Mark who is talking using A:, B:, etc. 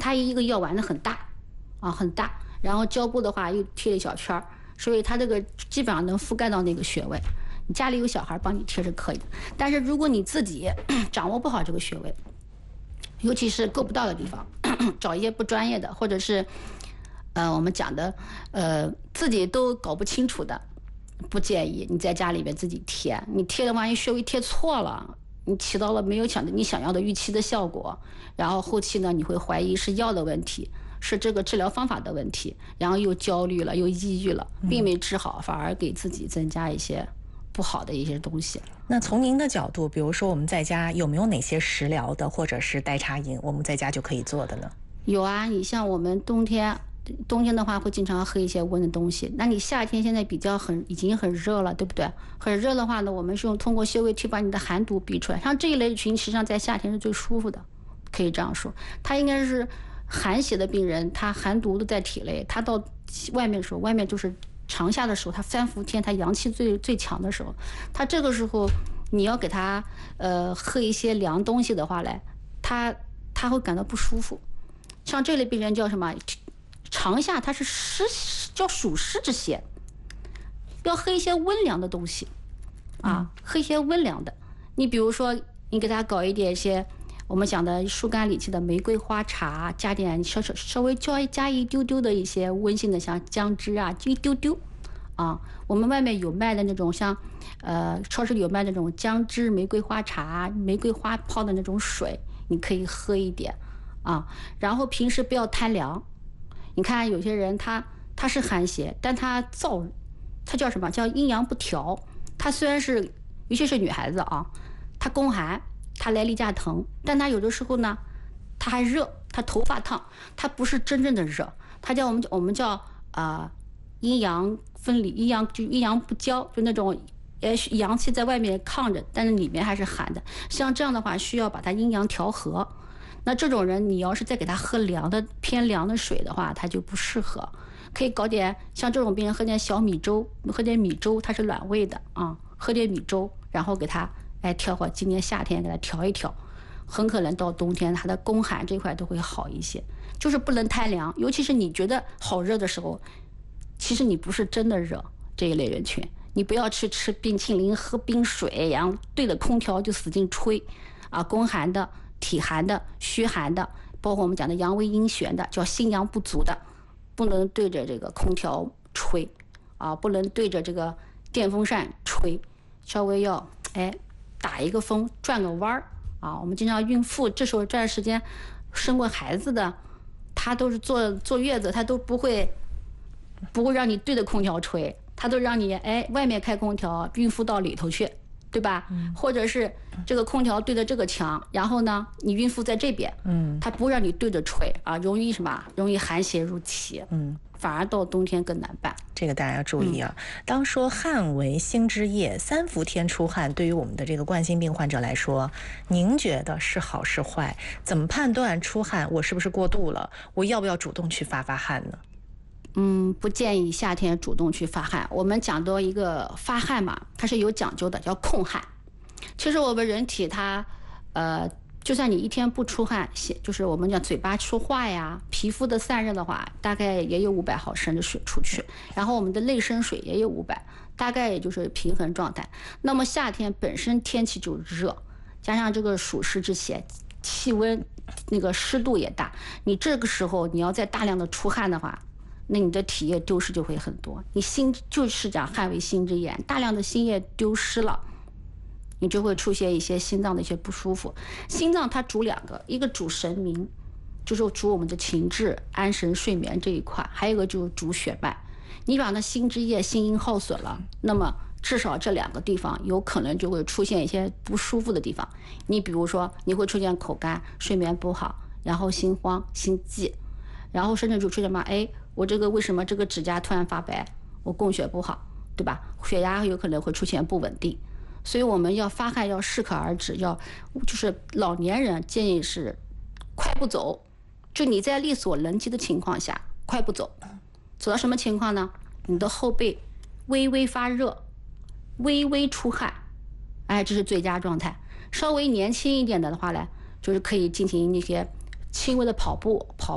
A: 它一个药丸子很大啊，很大，然后胶布的话又贴了小圈儿，所以它这个基本上能覆盖到那个穴位。你家里有小孩帮你贴是可以的，但是如果你自己掌握不好这个穴位，尤其是够不到的地方，找一些不专业的，或者是我们讲的自己都搞不清楚的，不建议你在家里边自己贴。你贴的万一穴位贴错了，你起到了没有你想要的预期的效果，然后后期呢你会怀疑是药的问题，是这个治疗方法的问题，然后又焦虑了，又抑郁了，并没治好，反而给自己增加一些不好的一些东西。
B: 那从您的角度，比如说我们在家有没有哪些食疗的或者是代茶饮，我们在家就可以做的呢？
A: 有啊，你像我们冬天的话会经常喝一些温的东西，那你夏天现在已经很热了，对不对？很热的话呢，我们是通过穴位去把你的寒毒逼出来。像这一类群，实际上在夏天是最舒服的，可以这样说。它应该是寒邪的病人，他寒毒都在体内，他到外面的时候，外面就是长夏的时候，他3伏天，他阳气最强的时候，他这个时候你要给他喝一些凉东西的话呢，他会感到不舒服。像这类病人叫什么？长夏它是叫暑湿之邪，要喝一些温凉的东西啊，喝一些温凉的。你比如说，你给他搞一些我们讲的疏肝理气的玫瑰花茶，加点稍微加一丢丢的一些温馨的，像姜汁啊，一丢丢啊。我们外面有卖的那种，像超市里有卖那种姜汁玫瑰花茶，玫瑰花泡的那种水，你可以喝一点啊。然后平时不要贪凉。你看有些人他是寒邪，但他叫什么？叫阴阳不调。他虽然是，尤其是女孩子啊，她宫寒，她来例假疼，但她有的时候呢，她还热，她头发烫，她不是真正的热，她叫我们叫阴阳分离，阴阳不交，就那种阳气在外面抗着，但是里面还是寒的。像这样的话，需要把它阴阳调和。那这种人，你要是再给他喝偏凉的水的话，他就不适合。可以搞点像这种病人喝点小米粥，喝点米粥，它是暖胃的啊，喝点米粥，然后给他调好。今年夏天给他调一调，很可能到冬天他的宫寒这块都会好一些。就是不能贪凉，尤其是你觉得好热的时候，其实你不是真的热。这一类人群，你不要去吃冰淇淋、喝冰水，然后对着空调就使劲吹啊，宫寒的。体寒的、虚寒的，包括我们讲的阳微阴旋的，叫心阳不足的，不能对着这个空调吹啊，不能对着这个电风扇吹，稍微要打一个风，转个弯儿啊。我们经常孕妇这段时间生过孩子的，她都是坐月子，她都不会让你对着空调吹，她都让你外面开空调，孕妇到里头去。对吧？或者是这个空调对着这个墙，然后呢，你孕妇在这边，它不让你对着吹啊，容易什么？容易寒邪入体，反而到冬天更难办。
B: 这个大家要注意啊。当说汗为心之液，3伏天出汗，对于我们的这个冠心病患者来说，您觉得是好是坏？怎么判断出汗我是不是过度了？我要不要主动去发汗呢？
A: 不建议夏天主动去发汗。我们讲到一个发汗嘛，它是有讲究的，叫控汗。其实我们人体它，就算你一天不出汗，就是我们讲嘴巴说话呀，皮肤的散热的话，大概也有500毫升的水出去，然后我们的内生水也有500，大概也就是平衡状态。那么夏天本身天气就热，加上这个暑湿之邪，气温那个湿度也大，你这个时候你要再大量的出汗的话，那你的体液丢失就会很多。你就是讲汗为心之液，大量的心液丢失了，你就会出现一些心脏的一些不舒服。心脏它主2个，一个主神明，就是主我们的情志、安神、睡眠这一块，还有一个就是主血脉。你把那心之液、心阴耗损了，那么至少这2个地方有可能就会出现一些不舒服的地方。你比如说，你会出现口干、睡眠不好，然后心慌、心悸，然后甚至就出现什么？我这个为什么这个指甲突然发白？我供血不好，对吧？血压有可能会出现不稳定，所以我们要发汗要适可而止，就是老年人建议是快步走，就你在力所能及的情况下快步走，走到什么情况呢？你的后背微微发热，微微出汗，这是最佳状态。稍微年轻一点的话呢，就是可以进行那些轻微的跑